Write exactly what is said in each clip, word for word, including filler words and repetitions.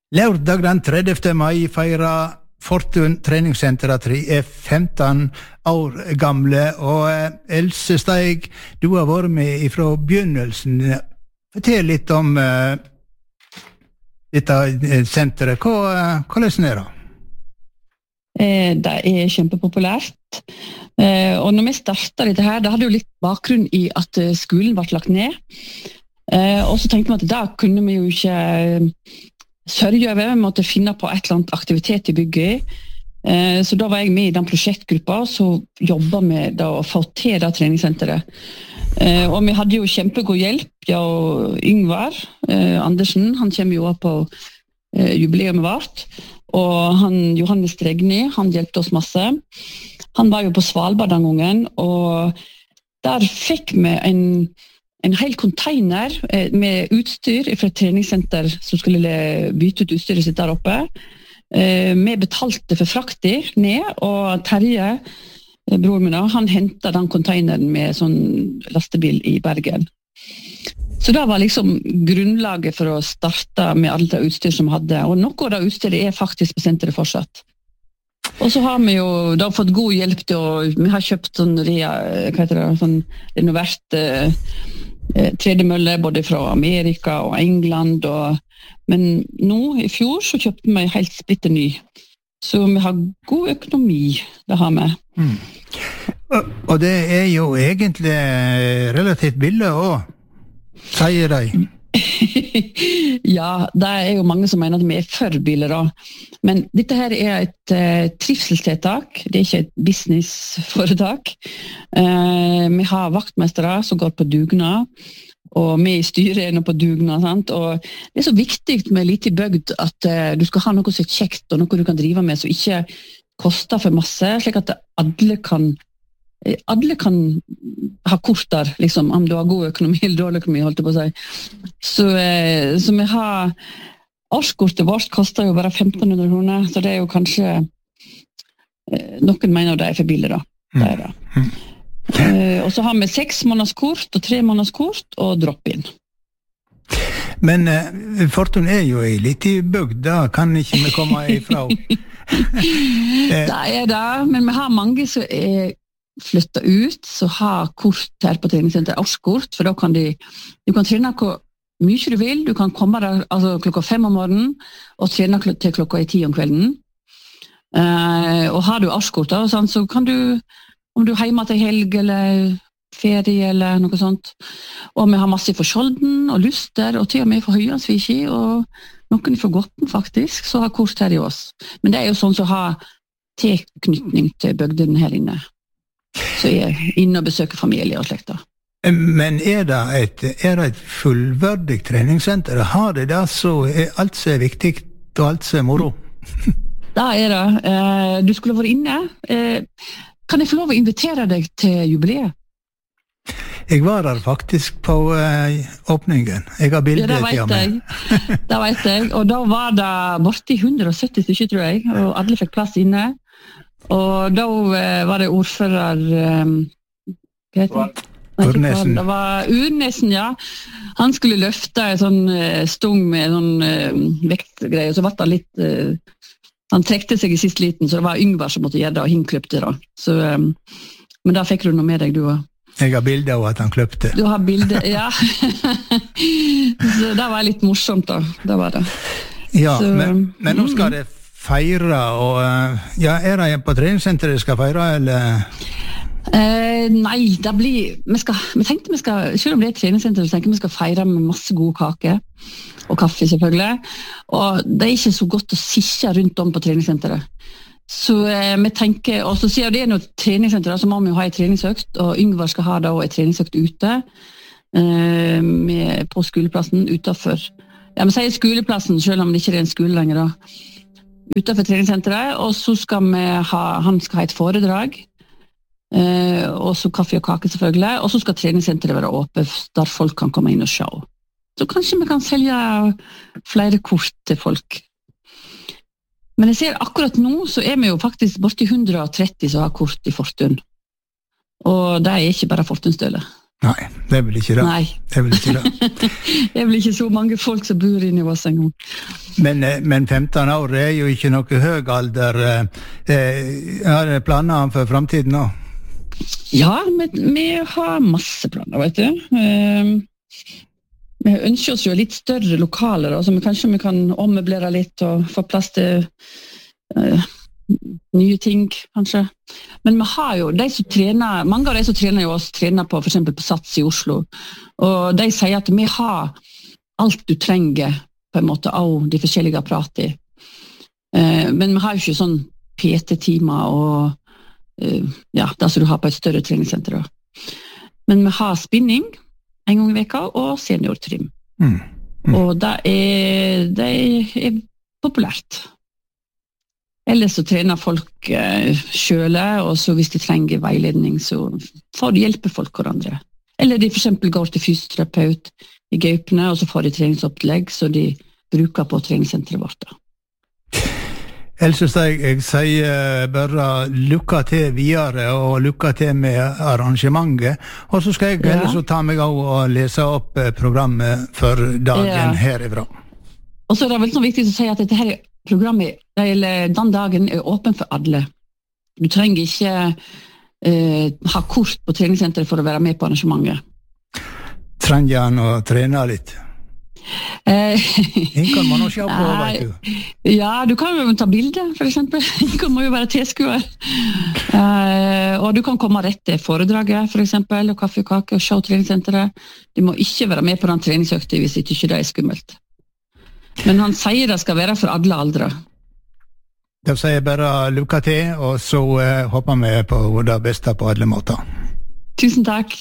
Lørdag den tredjevte mai feirer Fortun treningssenter at de er femten år gamle, og Else Steig, du har vært med fra begynnelsen. Fortell litt om uh, dette senteret. Hva, hvordan er det? Eh, det er kjempepopulært. Eh, og når vi startet dette her, det hadde jo litt bakgrunn i at skolen ble lagt ned. Eh, og så tenkte vi at da kunne vi jo ikke sørge over, vi måtte finne på et eller annet aktivitet i bygget. Eh, så da var jeg med i den prosjektgruppa, så jobbet vi da å få til det treningssenteret. Eh, og vi hadde jo kjempegod hjelp, ja, og Yngvar eh, Andersen, han kommer jo opp på eh, jubileet vårt, og han, Johannes Dregny, han hjelpte oss masse. Han var jo på Svalbard den gangen, og der fikk vi en en hel container med utstyr fra et treningssenter som skulle bytte ut utstyret sitt der oppe. Vi betalte for frakter ned, og Terje, bror min, han hentet den containeren med sånn lastebil i Bergen. Så det var liksom grunnlaget for å starte med alt det utstyr som vi hadde, og noe av det utstyret er faktisk på senteret fortsatt. Og så har vi jo da fått god hjelp til å, vi har kjøpt sånn, hva heter det, sånn renovert eh, tredemølle både fra Amerika og England, og, men nå i fjor så kjøpte vi helt splitter ny. Så vi har god økonomi, det har vi. Mm. Og, og det er jo egentlig relativt billig også, sier de. Ja, det er jo mange som mener at vi er for biler da. Men dette her er et uh, trivselstiltak, det er ikke et businessforetak. Uh, vi har vaktmestere som går på dugnad, og vi i styret er nå på dugnad, sant? Og det er så viktig med litt i bygd at uh, du skal ha noe som er kjekt, og noe du kan drive med som ikke koster for masse, slik at alle kan Alle kan ha kort der, liksom, om du har god økonomi eller dårlig økonomi, holdt jeg på å si. Så, eh, så vi har, årskortet vårt koster jo bare femten hundre kroner, så det er jo kanskje, eh, noen mener det er for billig da. Det er det. Mm. Eh, og så har vi seks månedskort og tre månedskort og drop-in. Men eh, Fortun er jo i litt i bygd, da kan ikke vi komme ifra. Det er det, men vi har mange som er flytta ut, så har kort her på treningssenter, årskort, for da kan de, du kan trene hvor mye du vil, du kan komme der altså, klokka fem om morgenen, og trene til klokka ti om kvelden. Uh, og har du årskort, da, sånn, så kan du, om du er hjemme til helg, eller ferie, eller noe sånt, og vi har masse for Skjolden, og Luster, og til og med for Høyansviki, og noen for Gotten faktisk, så har kort her i oss. Men det er jo sånn som har tilknytning til bygden her inne. Så jeg er inne og besøker familie og slekter. Men er det et, er det et fullverdig treningssenter? Har det det så er alt som er viktig og alt som er moro? Da er det. Du skulle vært inne. Kan jeg få lov å invitere deg til jubileet? Jeg var der faktisk på uh, åpningen. Jeg har bildet ja, til meg. Det vet jeg. Og da var det borti hundre og sytti stykker, tror jeg, og alle fikk plass inne. Og da uh, var det ordfører um, hva heter det? Urnesen. Det var Urnesen, ja. Han skulle løfte en sånn uh, stung med sånn uh, vektgreie, og så var det litt... Uh, han trekte seg i sist liten, så det var Yngvar som måtte gjøre det, og han kløpte da. Så, um, men da fikk du noe med deg, du også. Jeg har bilder av at han kløpte. Du har bilder, ja. Så det var litt morsomt da, det var det. Ja, så, men, men nå skal det feire, og ja, er det på treningssenteret det skal feire, eller? Eh, nei, det blir, vi, skal, vi tenkte vi skal, selv om det er et treningssenter, så tenker vi skal feire med masse gode kake, og kaffe selvfølgelig, og det er ikke så godt å sitte rundt om på treningssenteret. Så eh, vi tenker, og så sier det er noe treningssenter, så må vi jo ha en treningsøkt, og Yngvar skal ha da en treningsøkt ute, eh, med, på skoleplassen, utenfor, ja, vi sier skoleplassen, selv om det ikke er en skole lenger da, utenfor treningssenteret, og så skal vi ha, han skal ha et foredrag, eh, og så kaffe og kake selvfølgelig, og så skal treningssenteret være åpent, der folk kan komme inn og se. Så kanskje vi kan selge flere kort til folk. Men jeg ser akkurat nå, så er vi jo faktisk borti hundre og tretti som har kort i Fortun. Og det er ikke bare Fortunstøle. Nei, det er vel ikke det. Nei. Det er vel ikke det. Det er vel ikke så mange folk som bor inne i oss en gang. Men, men femten år er jo ikke noe høy alder. Har du planer for fremtiden nå? Ja, men vi har masse planer, vet du. Vi ønsker oss jo litt større lokaler, så vi kanskje vi kan ommøblere litt og få plass til uh, nye ting, kanskje. Men vi har jo, de som trener, mange av de som trener jo oss, trener på, for eksempel på Sats i Oslo, og de sier at vi har alt du trenger, på en måte, av de forskjellige apparatene. Uh, men vi har jo ikke sånn P T-timer og uh, ja, det som du har på et større treningssenter. Men vi har spinning en gang i veka, og seniortrim. Mm. Mm. Og det er, det er populært. Ellers så trener folk eh, selv, og så hvis de trenger veiledning, så får de hjelpe folk hverandre. Eller de for eksempel går til fysioterapeut i Gaupne, og så får de treningsopplegg, så de bruker på treningssenteret vårt. Da. Else Steig, jeg sier bare lykke til videre og lykke til med arrangementet. Og så skal jeg ja. ellers ta meg av og lese opp programmet for dagen ja. herifra. Og så er det vel så viktig å si at dette her programmet, eller den dagen, er åpen for alle. Du trenger ikke eh, ha kort på treningssenteret for å være med på arrangementet. Trenger han å trene litt? En kan man også se på, vet du. Ja, du kan jo ta bilder, for eksempel. En kan må jo være tilskuer. Uh, og du kan komme rett til foredraget, for eksempel, og kaffe og kake, og se treningssenteret. Du må ikke være med på den treningsøkte hvis ikke det er skummelt. Men han sier det skal være for alle aldre. Da sier jeg bare lykke til, og så uh, håper vi på det beste på alle måter. Tusen takk.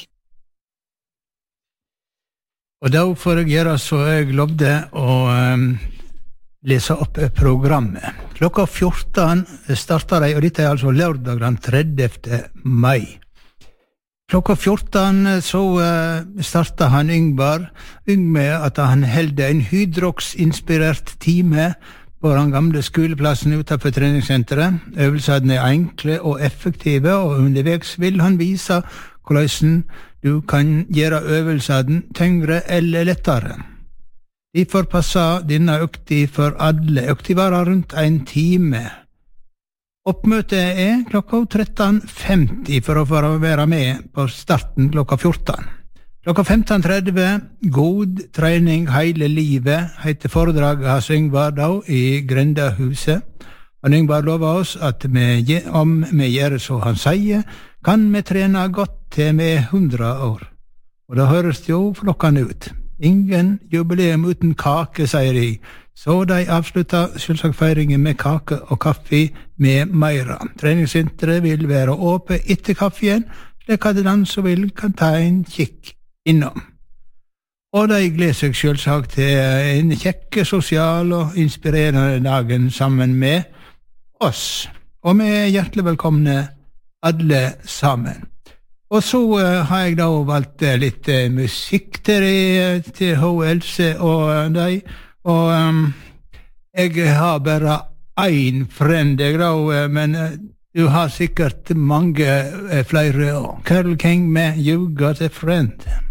Og da får jeg gjøre så jeg lovde å um, lese opp programmet. Klokka fjorten starter de, og dette er altså lørdag den tredjevte mai. Klokka fjorten så uh, starter han Yngvar, Yng med at han helde en hydrox-inspirert time på den gamle skoleplassen utenfor treningssenteret. Øvelsene er enkle og effektive, og underveis vil han vise hvordan du kan gjøre øvelsene tyngre eller lettere. De får passe denne økti for alle. Økti varer rundt en time. Oppmøtet er klokka tretten femti for å få være med på starten klokka fjorten. Klokka femten tretti, god trening hele livet, heter foredraget hans Yngvar da i Grendahuset. Og Yngvar lover oss at vi, om vi gjør så han sier, kan vi trene godt til vi er hundre år. Og da høres det jo flokkende ut. Ingen jubileum uten kake, sier de. Så de avslutter selvsagt feiringen med kake og kaffe med meira. Treningssenteret vil være åpent etter kaffen, slik at den som vil kan ta en kikk innom. Og de gleder seg selvsagt til en kjekke, sosial og inspirerende dagen sammen med oss. Og vi er hjertelig velkomne alle sammen. Og så uh, har jeg da valgt uh, litt uh, musikk til, uh, til H. Else og uh, deg. Og um, jeg har bare ein friend, jeg da, uh, men uh, du har sikkert mange uh, flere. Carole King med You Got a Friend.